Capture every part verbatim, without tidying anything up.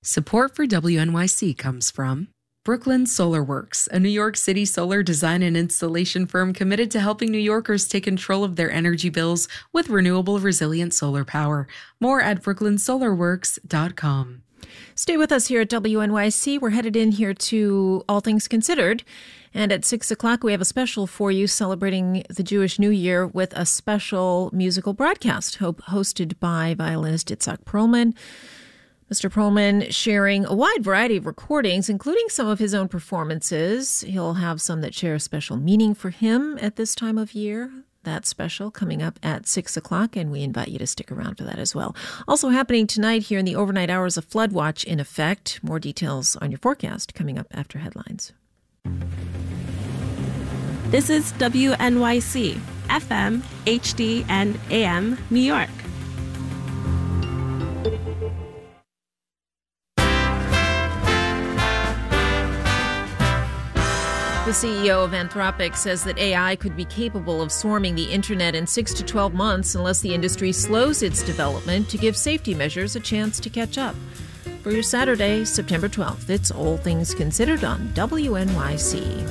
Support for W N Y C comes from Brooklyn Solar Works, a New York City solar design and installation firm committed to helping New Yorkers take control of their energy bills with renewable, resilient solar power. More at brooklyn solar works dot com. Stay with us here at W N Y C. We're headed in here to All Things Considered. And at six o'clock, we have a special for you celebrating the Jewish New Year with a special musical broadcast hosted by violinist Itzhak Perlman. Mister Perlman sharing a wide variety of recordings, including some of his own performances. He'll have some that share a special meaning for him at this time of year. That's special coming up at six o'clock, and we invite you to stick around for that as well. Also happening tonight here in the overnight hours, a flood watch in effect. More details on your forecast coming up after headlines. This is W N Y C, F M, H D, and A M, New York. The C E O of Anthropic says that A I could be capable of swarming the internet in six to twelve months unless the industry slows its development to give safety measures a chance to catch up. For your Saturday, September twelfth, it's All Things Considered on W N Y C.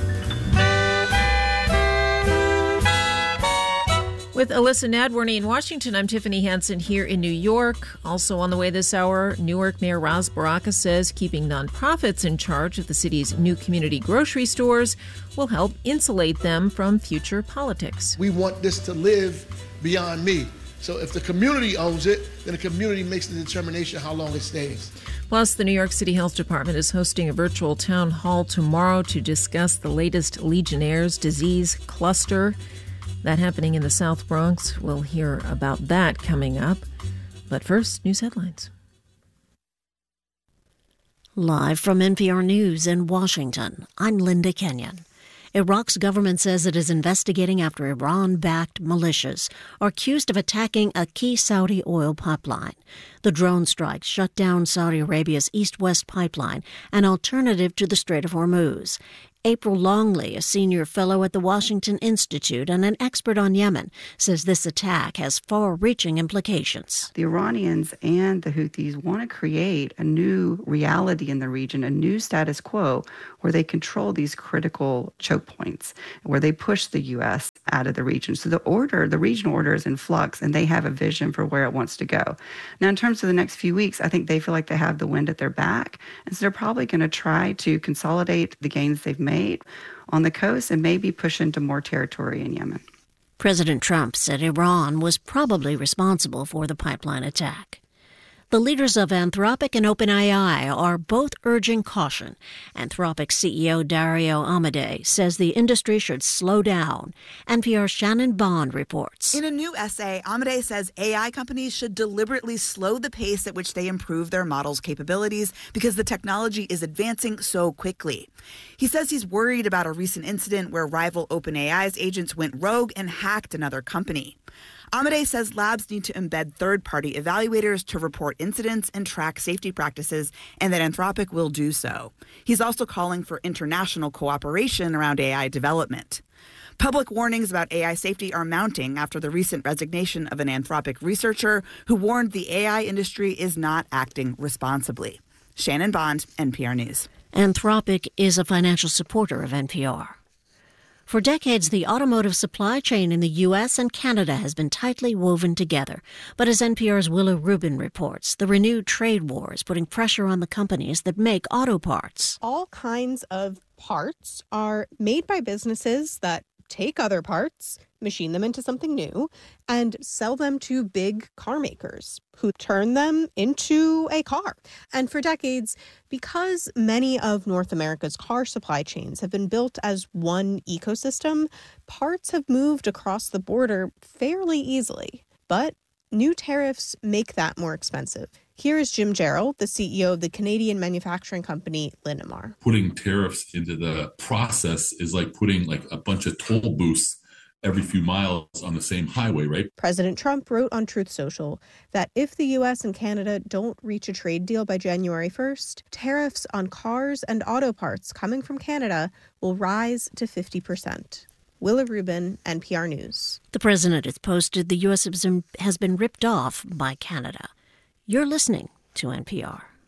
With Alyssa Nadworny in Washington, I'm Tiffany Hansen here in New York. Also on the way this hour, Newark Mayor Ras Baraka says keeping nonprofits in charge of the city's new community grocery stores will help insulate them from future politics. We want this to live beyond me. So if the community owns it, then the community makes the determination how long it stays. Plus, the New York City Health Department is hosting a virtual town hall tomorrow to discuss the latest Legionnaire's disease cluster. That happening in the South Bronx. We'll hear about that coming up. But first, news headlines. Live from N P R News in Washington, I'm Linda Kenyon. Iraq's government says it is investigating after Iran-backed militias are accused of attacking a key Saudi oil pipeline. The drone strikes shut down Saudi Arabia's east-west pipeline, an alternative to the Strait of Hormuz. April Longley, a senior fellow at the Washington Institute and an expert on Yemen, says this attack has far-reaching implications. The Iranians and the Houthis want to create a new reality in the region, a new status quo where they control these critical choke points, where they push the U S out of the region. So the order, the regional order is in flux, and they have a vision for where it wants to go. Now, in terms of the next few weeks, I think they feel like they have the wind at their back, and so they're probably going to try to consolidate the gains they've made on the coast and maybe push into more territory in Yemen. President Trump said Iran was probably responsible for the pipeline attack. The leaders of Anthropic and OpenAI are both urging caution. Anthropic C E O Dario Amodei says the industry should slow down. N P R's Shannon Bond reports. In a new essay, Amodei says A I companies should deliberately slow the pace at which they improve their models' capabilities because the technology is advancing so quickly. He says he's worried about a recent incident where rival OpenAI's agents went rogue and hacked another company. Amodei says labs need to embed third-party evaluators to report incidents and track safety practices, and that Anthropic will do so. He's also calling for international cooperation around A I development. Public warnings about A I safety are mounting after the recent resignation of an Anthropic researcher who warned the A I industry is not acting responsibly. Shannon Bond, N P R News. Anthropic is a financial supporter of N P R. For decades, the automotive supply chain in the U S and Canada has been tightly woven together. But as N P R's Willa Rubin reports, the renewed trade war is putting pressure on the companies that make auto parts. All kinds of parts are made by businesses that take other parts, machine them into something new, and sell them to big car makers who turn them into a car. And for decades, because many of North America's car supply chains have been built as one ecosystem, parts have moved across the border fairly easily. But new tariffs make that more expensive. Here is Jim Jarrell, the C E O of the Canadian manufacturing company Linamar. Putting tariffs into the process is like putting like a bunch of toll booths every few miles on the same highway, right? President Trump wrote on Truth Social that if the U S and Canada don't reach a trade deal by January first, tariffs on cars and auto parts coming from Canada will rise to fifty percent. Willa Rubin, N P R News. The president has posted the U S has been ripped off by Canada. You're listening to N P R.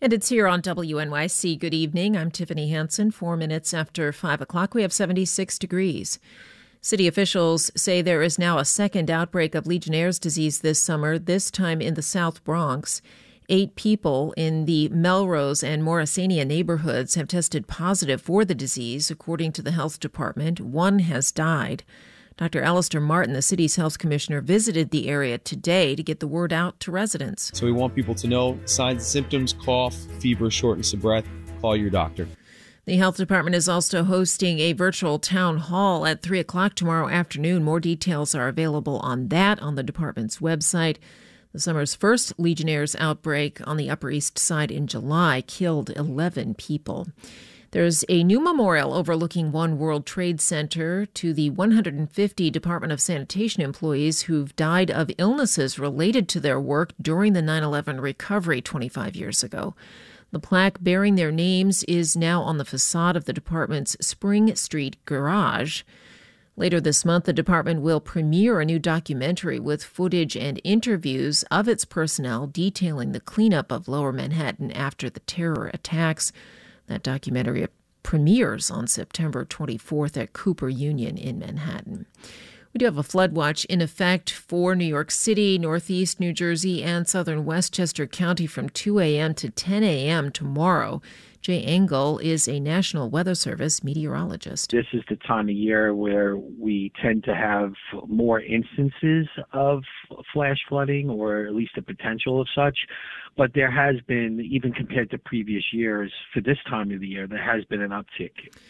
And it's here on W N Y C. Good evening. I'm Tiffany Hansen. Four minutes after five o'clock, we have seventy-six degrees. City officials say there is now a second outbreak of Legionnaire's disease this summer, this time in the South Bronx. Eight people in the Melrose and Morrisania neighborhoods have tested positive for the disease, according to the health department. One has died. Doctor Alistair Martin, the city's health commissioner, visited the area today to get the word out to residents. So we want people to know signs and symptoms: cough, fever, shortness of breath. Call your doctor. The health department is also hosting a virtual town hall at three o'clock tomorrow afternoon. More details are available on that on the department's website. The summer's first Legionnaire's outbreak on the Upper East Side in July killed eleven people. There's a new memorial overlooking One World Trade Center to the one hundred fifty Department of Sanitation employees who've died of illnesses related to their work during the nine eleven recovery twenty-five years ago. The plaque bearing their names is now on the facade of the department's Spring Street garage. Later this month, the department will premiere a new documentary with footage and interviews of its personnel detailing the cleanup of Lower Manhattan after the terror attacks. That documentary premieres on September twenty-fourth at Cooper Union in Manhattan. We do have a flood watch in effect for New York City, Northeast New Jersey, and southern Westchester County from two a.m. to ten a.m. tomorrow. Jay Engel is a National Weather Service meteorologist. This is the time of year where we tend to have more instances of flash flooding, or at least the potential of such. But there has been, even compared to previous years, for this time of the year, there has been an uptick.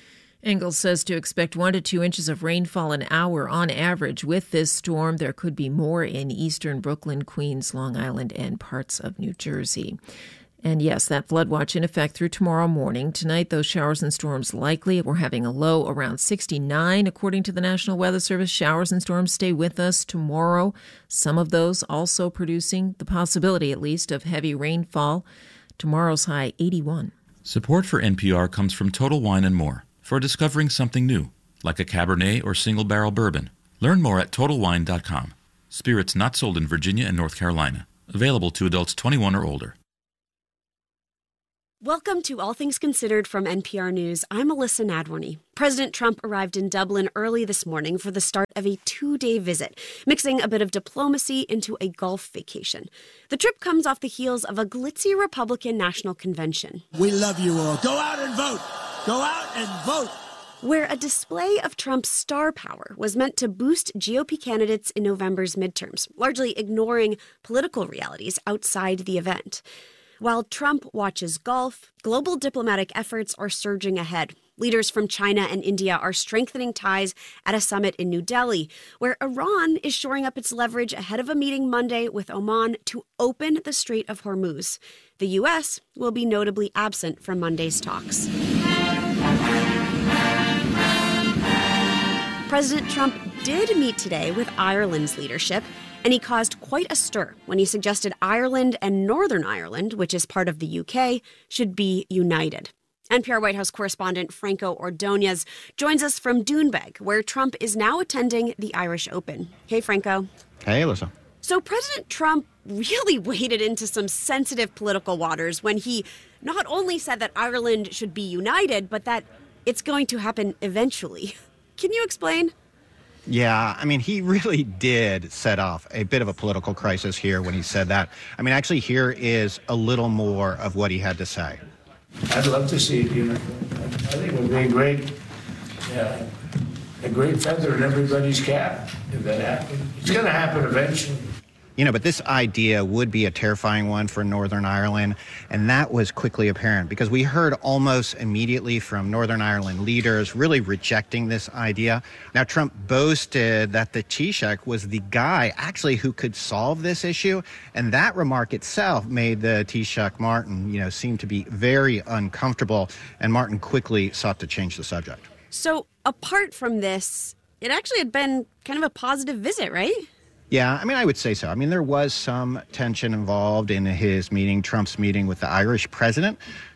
Engel says to expect one to two inches of rainfall an hour on average with this storm. There could be more in eastern Brooklyn, Queens, Long Island, and parts of New Jersey. And yes, that flood watch in effect through tomorrow morning. Tonight, those showers and storms likely. We're having a low around sixty-nine, according to the National Weather Service. Showers and storms stay with us tomorrow. Some of those also producing the possibility, at least, of heavy rainfall. Tomorrow's high, eighty-one. Support for N P R comes from Total Wine and More. For discovering something new, like a Cabernet or single-barrel bourbon. Learn more at total wine dot com. Spirits not sold in Virginia and North Carolina. Available to adults twenty-one or older. Welcome to All Things Considered from N P R News. I'm Alyssa Nadworny. President Trump arrived in Dublin early this morning for the start of a two-day visit, mixing a bit of diplomacy into a golf vacation. The trip comes off the heels of a glitzy Republican National Convention. We love you all. Go out and vote. Go out and vote. Where a display of Trump's star power was meant to boost G O P candidates in November's midterms, largely ignoring political realities outside the event. While Trump watches golf, global diplomatic efforts are surging ahead. Leaders from China and India are strengthening ties at a summit in New Delhi, where Iran is shoring up its leverage ahead of a meeting Monday with Oman to open the Strait of Hormuz. The U S will be notably absent from Monday's talks. President Trump did meet today with Ireland's leadership, and he caused quite a stir when he suggested Ireland and Northern Ireland, which is part of the U K, should be united. N P R White House correspondent Franco Ordonez joins us from Doonbeg, where Trump is now attending the Irish Open. Hey, Franco. Hey, Alyssa. So President Trump really waded into some sensitive political waters when he not only said that Ireland should be united, but that it's going to happen eventually. Can you explain? Yeah, I mean, he really did set off a bit of a political crisis here when he said that. I mean, actually, here is a little more of what he had to say. I'd love to see it, you know. I think it would be a great, yeah, a great feather in everybody's cap if that happened. It's going to happen eventually. You know, but this idea would be a terrifying one for Northern Ireland, and that was quickly apparent because we heard almost immediately from Northern Ireland leaders really rejecting this idea. Now, Trump boasted that the Taoiseach was the guy actually who could solve this issue, and that remark itself made the Taoiseach Martin, you know, seem to be very uncomfortable, and Martin quickly sought to change the subject. So, apart from this, it actually had been kind of a positive visit, right? Yeah, I mean, I would say so. I mean, there was some tension involved in his meeting, Trump's meeting with the Irish president.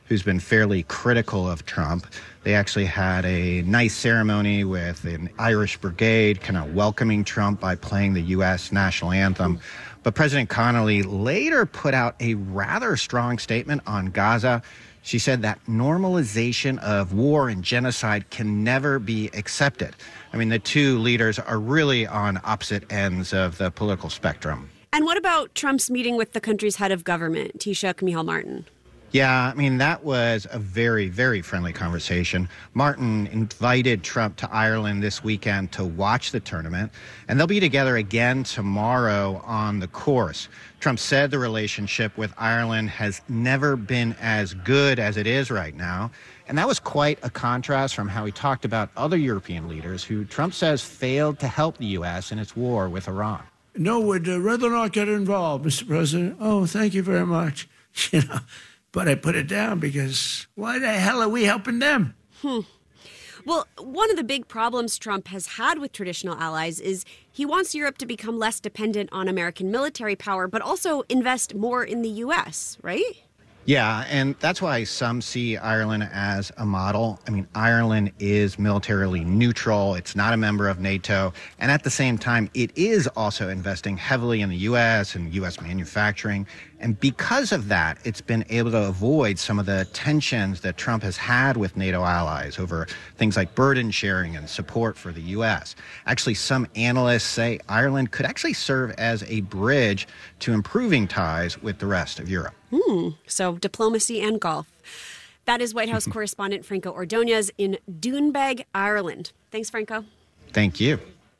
who's been fairly critical of Trump. They actually had a nice ceremony with an Irish brigade kind of welcoming Trump by playing the U S national anthem. But President Connolly later put out a rather strong statement on Gaza. She said that normalization of war and genocide can never be accepted. I mean, the two leaders are really on opposite ends of the political spectrum. And what about Trump's meeting with the country's head of government, Taoiseach Micheál-Martin? Yeah, I mean, that was a very, very friendly conversation. Martin invited Trump to Ireland this weekend to watch the tournament, and they'll be together again tomorrow on the course. Trump said the relationship with Ireland has never been as good as it is right now, and that was quite a contrast from how he talked about other European leaders who Trump says failed to help the U S in its war with Iran. No, would uh, rather not get involved, Mister President. Oh, thank you very much. You know. But I put it down because why the hell are we helping them? Hmm. Well, one of the big problems Trump has had with traditional allies is he wants Europe to become less dependent on American military power, but also invest more in the U S, right? Yeah, and that's why some see Ireland as a model. I mean, Ireland is militarily neutral. It's not a member of NATO. And at the same time, it is also investing heavily in the U S and U S manufacturing. And because of that, it's been able to avoid some of the tensions that Trump has had with NATO allies over things like burden sharing and support for the U S. Actually, some analysts say Ireland could actually serve as a bridge to improving ties with the rest of Europe. Hmm. So diplomacy and golf. That is White House correspondent Franco Ordonez in Doonbeg, Ireland. Thanks, Franco. Thank you.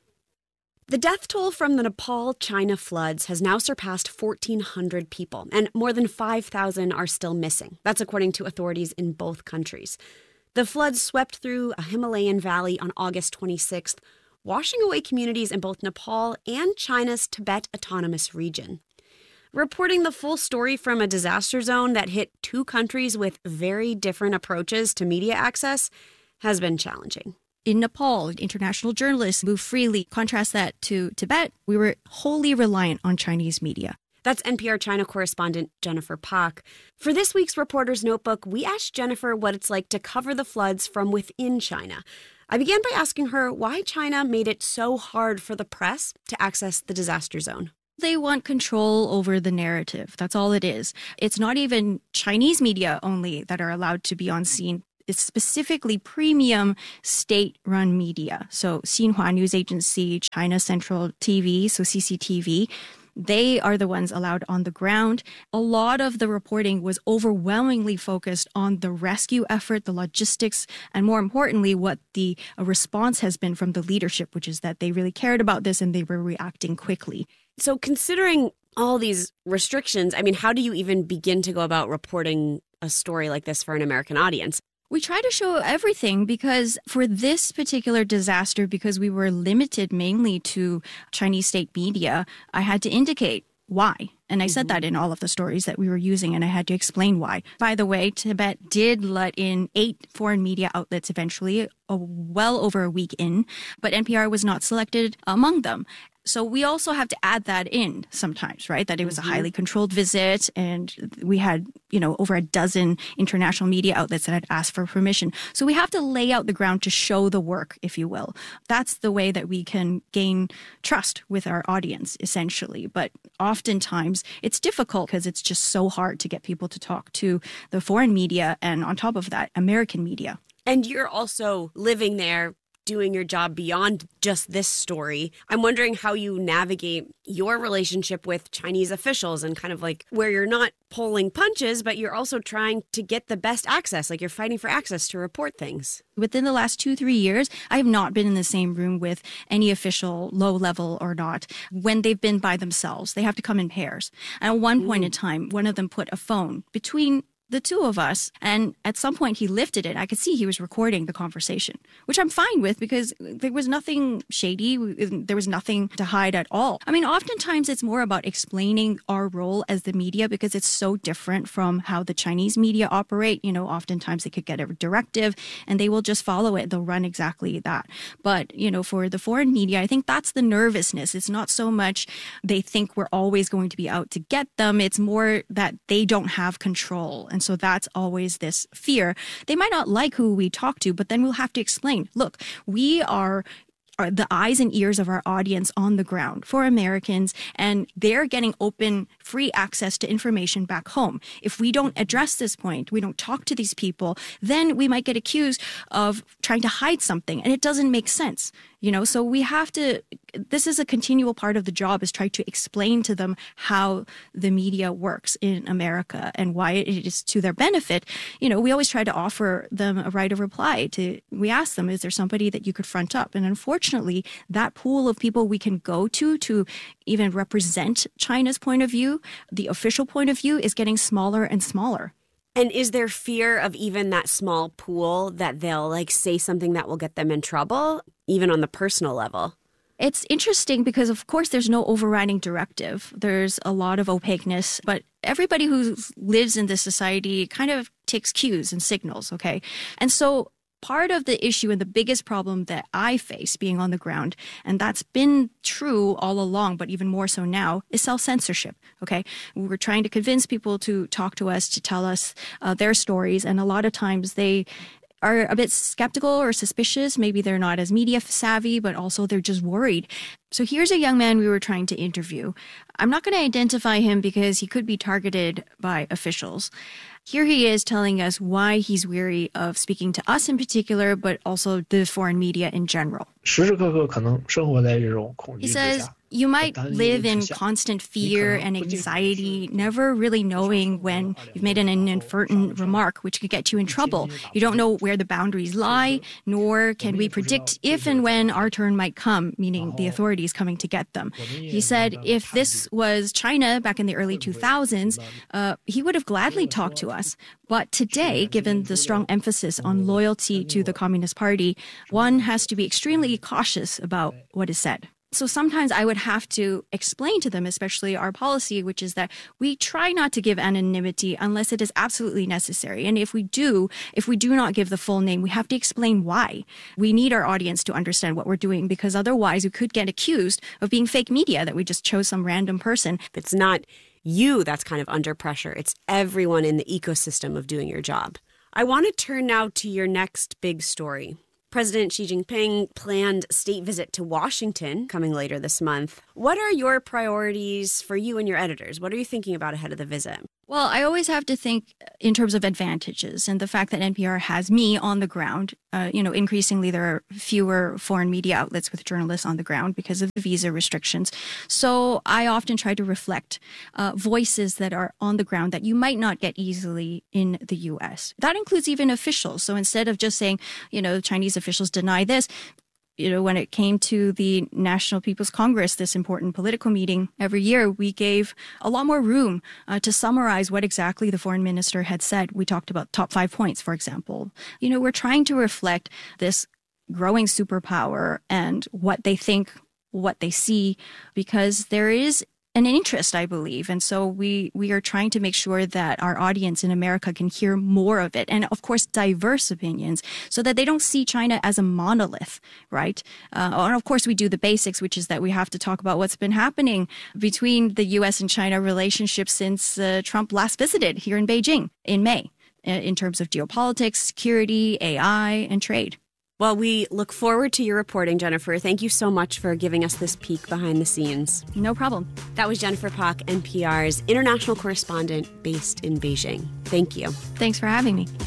The death toll from the Nepal-China floods has now surpassed fourteen hundred people, and more than five thousand are still missing. That's according to authorities in both countries. The floods swept through a Himalayan valley on August twenty-sixth, washing away communities in both Nepal and China's Tibet Autonomous Region. Reporting the full story from a disaster zone that hit two countries with very different approaches to media access has been challenging. In Nepal, international journalists move freely. Contrast that to Tibet, we were wholly reliant on Chinese media. That's N P R China correspondent Jennifer Pak. For this week's Reporter's Notebook, we asked Jennifer what it's like to cover the floods from within China. I began by asking her why China made it so hard for the press to access the disaster zone. They want control over the narrative. That's all it is. It's not even Chinese media only that are allowed to be on scene. It's specifically premium state-run media. So Xinhua News Agency, China Central T V, so C C T V, they are the ones allowed on the ground. A lot of the reporting was overwhelmingly focused on the rescue effort, the logistics, and more importantly, what the response has been from the leadership, which is that they really cared about this and they were reacting quickly. So considering all these restrictions, I mean, how do you even begin to go about reporting a story like this for an American audience? We try to show everything because for this particular disaster, because we were limited mainly to Chinese state media, I had to indicate why. And I said that in all of the stories that we were using, and I had to explain why. By the way, Tibet did let in eight foreign media outlets eventually, a, well over a week in, but N P R was not selected among them. So we also have to add that in sometimes, right? That it was a highly controlled visit and we had, you know, over a dozen international media outlets that had asked for permission. So we have to lay out the ground to show the work, if you will. That's the way that we can gain trust with our audience, essentially. But oftentimes it's difficult because it's just so hard to get people to talk to the foreign media and on top of that, American media. And you're also living there, doing your job beyond just this story. I'm wondering how you navigate your relationship with Chinese officials and kind of like where you're not pulling punches, but you're also trying to get the best access, like you're fighting for access to report things. Within the last two, three years, I have not been in the same room with any official, low level or not, when they've been by themselves. They have to come in pairs. And at one point in time, one of them put a phone between the two of us. And at some point he lifted it. I could see he was recording the conversation, which I'm fine with because there was nothing shady. There was nothing to hide at all. I mean, oftentimes it's more about explaining our role as the media because it's so different from how the Chinese media operate. You know, oftentimes they could get a directive and they will just follow it. They'll run exactly that. But, you know, for the foreign media, I think that's the nervousness. It's not so much they think we're always going to be out to get them. It's more that they don't have control. And so that's always this fear. They might not like who we talk to, but then we'll have to explain, look, we are are the eyes and ears of our audience on the ground for Americans, and they're getting open, free access to information back home. If we don't address this point, we don't talk to these people, then we might get accused of trying to hide something, and it doesn't make sense. You know, so we have to, this is a continual part of the job, is try to explain to them how the media works in America and why it is to their benefit. You know, we always try to offer them a right of reply. To we ask them, is there somebody that you could front up? And unfortunately, that pool of people we can go to to even represent China's point of view, the official point of view, is getting smaller and smaller. And is there fear of even that small pool that they'll like say something that will get them in trouble, even on the personal level? It's interesting because, of course, there's no overriding directive. There's a lot of opaqueness, but everybody who lives in this society kind of takes cues and signals, okay? And so part of the issue and the biggest problem that I face being on the ground, and that's been true all along, but even more so now, is self-censorship, okay? We're trying to convince people to talk to us, to tell us uh, their stories, and a lot of times they are a bit skeptical or suspicious. Maybe they're not as media savvy, but also they're just worried. So here's a young man we were trying to interview. I'm not going to identify him because he could be targeted by officials. Here he is telling us why he's weary of speaking to us in particular, but also the foreign media in general. He says, you might live in constant fear and anxiety, never really knowing when you've made an inadvertent remark, which could get you in trouble. You don't know where the boundaries lie, nor can we predict if and when our turn might come, meaning the authorities coming to get them. He said if this was China back in the early two thousands, uh, he would have gladly talked to us. But today, given the strong emphasis on loyalty to the Communist Party, one has to be extremely cautious about what is said. So sometimes I would have to explain to them, especially our policy, which is that we try not to give anonymity unless it is absolutely necessary. And if we do, if we do not give the full name, we have to explain why. We need our audience to understand what we're doing, because otherwise we could get accused of being fake media, that we just chose some random person. It's not you that's kind of under pressure. It's everyone in the ecosystem of doing your job. I want to turn now to your next big story. President Xi Jinping planned state visit to Washington coming later this month. What are your priorities for you and your editors? What are you thinking about ahead of the visit? Well, I always have to think in terms of advantages, and the fact that N P R has me on the ground. Uh, you know, increasingly there are fewer foreign media outlets with journalists on the ground because of the visa restrictions. So I often try to reflect uh, voices that are on the ground that you might not get easily in the U S. That includes even officials. So instead of just saying, you know, Chinese officials deny this, you know, when it came to the National People's Congress, this important political meeting every year, we gave a lot more room uh, to summarize what exactly the foreign minister had said. We talked about top five points, for example. You know, we're trying to reflect this growing superpower and what they think, what they see, because there is an interest, I believe. And so we, we are trying to make sure that our audience in America can hear more of it. And of course, diverse opinions so that they don't see China as a monolith, right? Uh, and of course, we do the basics, which is that we have to talk about what's been happening between the U S and China relationship since uh, Trump last visited here in Beijing in May, in terms of geopolitics, security, A I, and trade. Well, we look forward to your reporting, Jennifer. Thank you so much for giving us this peek behind the scenes. No problem. That was Jennifer Pak, N P R's international correspondent based in Beijing. Thank you. Thanks for having me.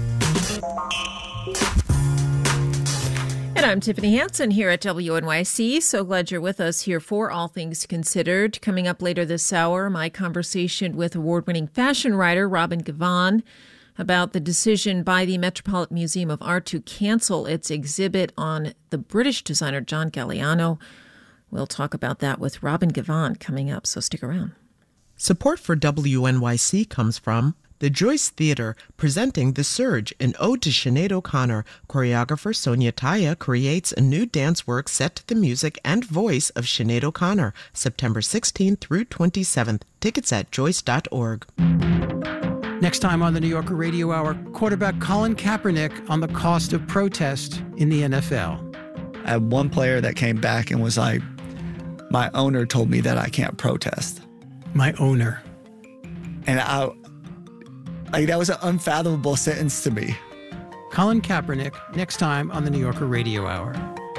And I'm Tiffany Hansen here at W N Y C. So glad you're with us here for All Things Considered. Coming up later this hour, my conversation with award-winning fashion writer Robin Givhan about the decision by the Metropolitan Museum of Art to cancel its exhibit on the British designer John Galliano. We'll talk about that with Robin Givhan coming up, so stick around. Support for W N Y C comes from the Joyce Theater, presenting The Surge, an ode to Sinead O'Connor. Choreographer Sonia Taya creates a new dance work set to the music and voice of Sinead O'Connor, September sixteenth through twenty-seventh. Tickets at joyce dot org. Next time on the New Yorker Radio Hour, quarterback Colin Kaepernick on the cost of protest in the N F L. I had one player that came back and was like, my owner told me that I can't protest. My owner. And I, Like, that was an unfathomable sentence to me. Colin Kaepernick, next time on the New Yorker Radio Hour.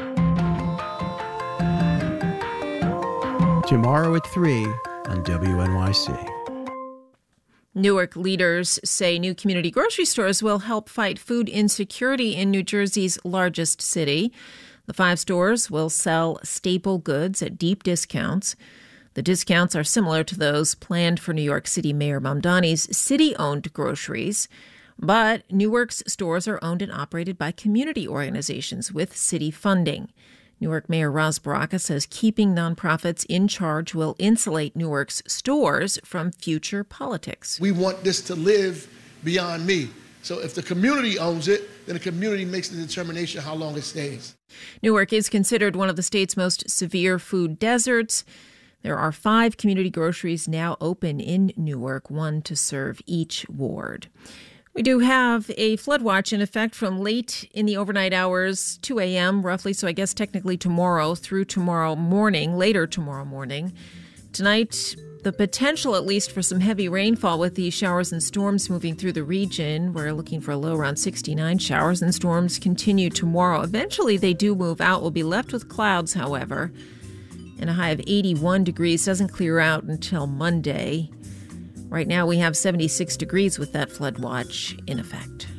Tomorrow at three on W N Y C. Newark leaders say new community grocery stores will help fight food insecurity in New Jersey's largest city. The five stores will sell staple goods at deep discounts. The discounts are similar to those planned for New York City Mayor Mamdani's city-owned groceries. But Newark's stores are owned and operated by community organizations with city funding. Newark Mayor Ras Baraka says keeping nonprofits in charge will insulate Newark's stores from future politics. We want this to live beyond me. So if the community owns it, then the community makes the determination how long it stays. Newark is considered one of the state's most severe food deserts. There are five community groceries now open in Newark, one to serve each ward. We do have a flood watch in effect from late in the overnight hours, two a.m. roughly, so I guess technically tomorrow through tomorrow morning, later tomorrow morning. Tonight, the potential at least for some heavy rainfall with the showers and storms moving through the region. We're looking for a low around sixty-nine. Showers and storms continue tomorrow. Eventually, they do move out. We'll be left with clouds, however, and a high of eighty-one degrees. Doesn't clear out until Monday. Right now we have seventy-six degrees with that flood watch in effect.